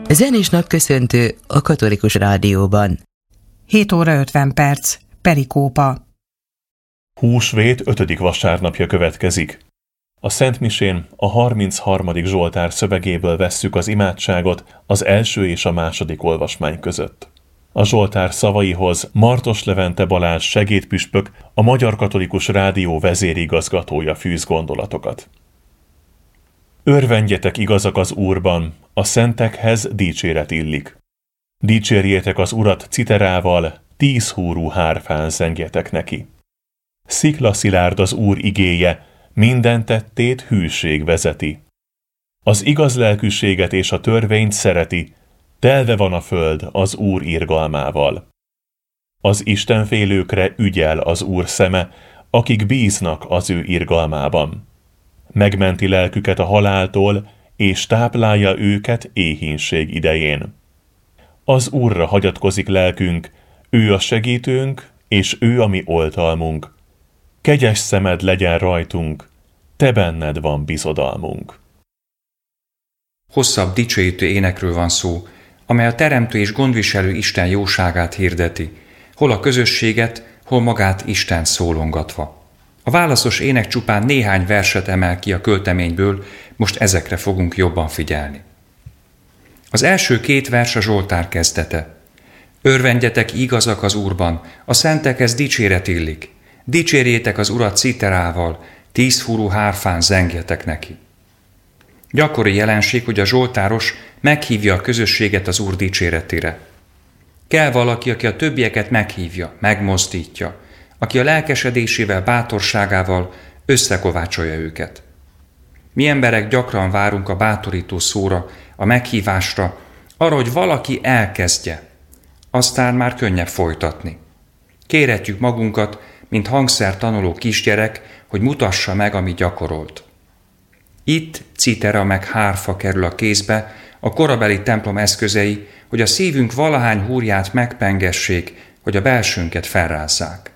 Zenés napköszöntő a Katolikus Rádióban. 7 óra 50 perc. Perikópa. Húsvét 5. vasárnapja következik. A Szentmisén a 33. Zsoltár szövegéből vesszük az imádságot az első és a második olvasmány között. A Zsoltár szavaihoz Martos Levente Balázs segédpüspök, a Magyar Katolikus Rádió vezérigazgatója fűz gondolatokat. Örvendjetek igazak az Úrban, a szentekhez dicséret illik. Dicsérjétek az Urat citerával, 10 húrú hárfán zengjetek neki. Sziklaszilárd az Úr igéje, minden tettét hűség vezeti. Az igaz lelkűséget és a törvényt szereti, telve van a föld az Úr irgalmával. Az istenfélőkre ügyel az Úr szeme, akik bíznak az ő irgalmában. Megmenti lelküket a haláltól, és táplálja őket éhínség idején. Az Úrra hagyatkozik lelkünk, ő a segítőnk, és ő a mi oltalmunk. Kegyes szemed legyen rajtunk, te benned van bizodalmunk. Hosszabb dicsőítő énekről van szó, amely a teremtő és gondviselő Isten jóságát hirdeti, hol a közösséget, hol magát Isten szólongatva. A válaszos ének csupán néhány verset emel ki a költeményből, most ezekre fogunk jobban figyelni. Az első 2 vers a Zsoltár kezdete. Örvendjetek igazak az Úrban, a szentekhez dicséret illik. Dicsérjétek az Urat citerával, 10 húrú hárfán zengjetek neki. Gyakori jelenség, hogy a zsoltáros meghívja a közösséget az Úr dicséretére. Kell valaki, aki a többieket meghívja, megmozdítja, aki a lelkesedésével, bátorságával összekovácsolja őket. Mi emberek gyakran várunk a bátorító szóra, a meghívásra, arra, hogy valaki elkezdje, aztán már könnyebb folytatni. Kérhetjük magunkat, mint hangszertanuló kisgyerek, hogy mutassa meg, amit gyakorolt. Itt citera meg hárfa kerül a kézbe, a korabeli templom eszközei, hogy a szívünk valahány húrját megpengessék, hogy a belsőnket felrázzák.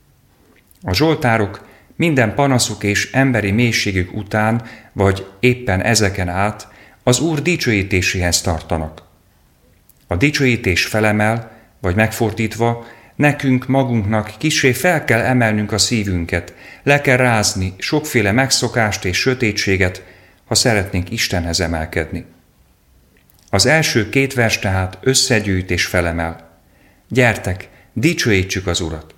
A zsoltárok minden panaszuk és emberi mélységük után, vagy éppen ezeken át, az Úr dicsőítéséhez tartanak. A dicsőítés felemel, vagy megfordítva, nekünk magunknak kissé fel kell emelnünk a szívünket, le kell rázni sokféle megszokást és sötétséget, ha szeretnénk Istenhez emelkedni. Az első 2 vers tehát összegyűjt és felemel. Gyertek, dicsőítsük az Urat!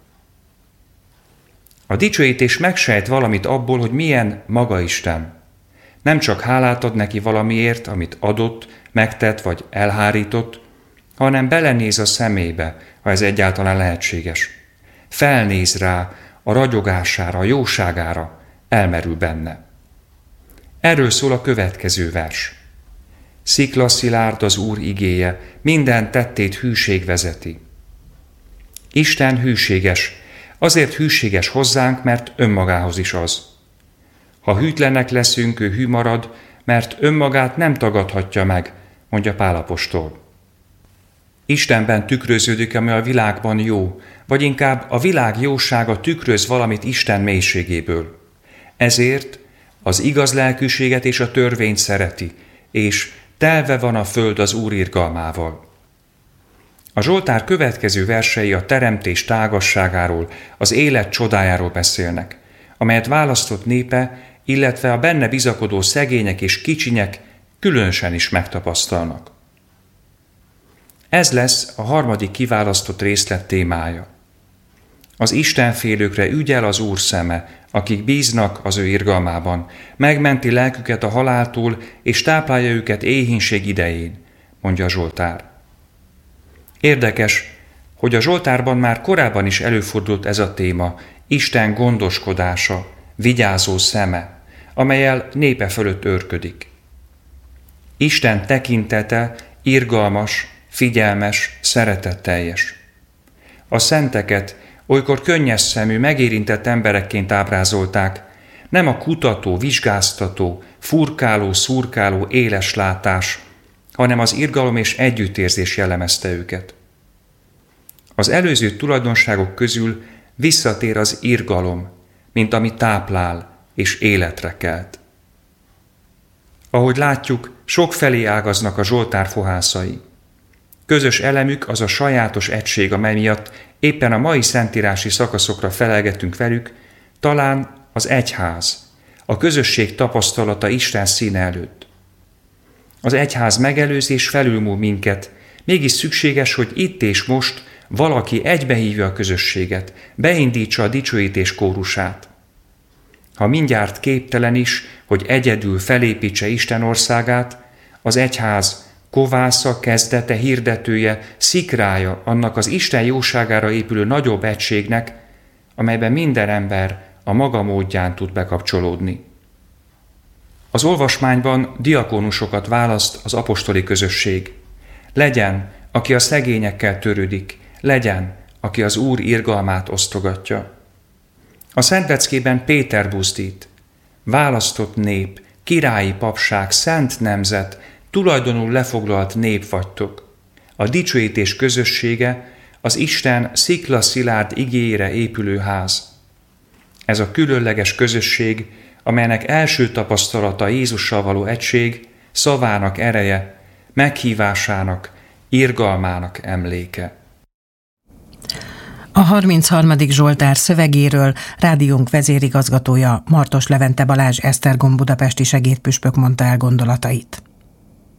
A dicsőítés megsejt valamit abból, hogy milyen maga Isten. Nem csak hálát ad neki valamiért, amit adott, megtett vagy elhárított, hanem belenéz a szemébe, ha ez egyáltalán lehetséges. Felnéz rá, a ragyogására, a jóságára, elmerül benne. Erről szól a következő vers. Sziklaszilárd az Úr igéje, minden tettét hűség vezeti. Isten hűséges, azért hűséges hozzánk, mert önmagához is az. Ha hűtlenek leszünk, ő hű marad, mert önmagát nem tagadhatja meg, mondja Pál apostol. Istenben tükröződik, ami a világban jó, vagy inkább a világ jósága tükröz valamit Isten mélységéből. Ezért az igaz lelkűséget és a törvényt szereti, és telve van a föld az Úr irgalmával. A Zsoltár következő versei a teremtés tágasságáról, az élet csodájáról beszélnek, amelyet választott népe, illetve a benne bizakodó szegények és kicsinyek különösen is megtapasztalnak. Ez lesz a harmadik kiválasztott részlet témája. Az istenfélőkre ügyel az Úr szeme, akik bíznak az ő irgalmában, megmenti lelküket a haláltól, és táplálja őket éhínség idején, mondja a Zsoltár. Érdekes, hogy a Zsoltárban már korábban is előfordult ez a téma, Isten gondoskodása, vigyázó szeme, amellyel népe fölött őrködik. Isten tekintete irgalmas, figyelmes, szeretetteljes. A szenteket olykor könnyes szemű, megérintett emberekként ábrázolták, nem a kutató, vizsgáztató, furkáló, szurkáló, éles látás, hanem az irgalom és együttérzés jellemezte őket. Az előző tulajdonságok közül visszatér az irgalom, mint ami táplál és életre kelt. Ahogy látjuk, sokfelé ágaznak a Zsoltár fohászai. Közös elemük az a sajátos egység, amely miatt éppen a mai szentírási szakaszokra felelgetünk velük, talán az egyház, a közösség tapasztalata Isten színe előtt. Az egyház megelőzés felülmúl minket, mégis szükséges, hogy itt és most valaki egybehívja a közösséget, beindítsa a dicsőítés kórusát. Ha mindjárt képtelen is, hogy egyedül felépítse Isten országát, az egyház kovásza, kezdete, hirdetője, szikrája annak az Isten jóságára épülő nagyobb egységnek, amelyben minden ember a maga módján tud bekapcsolódni. Az olvasmányban diakónusokat választ az apostoli közösség. Legyen, aki a szegényekkel törődik, legyen, aki az Úr irgalmát osztogatja. A Szentleckében Péter buzdít. Választott nép, királyi papság, szent nemzet, tulajdonul lefoglalt nép vagytok. A dicsőítés közössége az Isten sziklaszilárd igéjére épülő ház. Ez a különleges közösség, amelynek első tapasztalata Jézussal való egység, szavának ereje, meghívásának, irgalmának emléke. A 33. Zsoltár szövegéről rádiónk vezérigazgatója Martos Levente Balázs Esztergom budapesti segédpüspök mondta el gondolatait.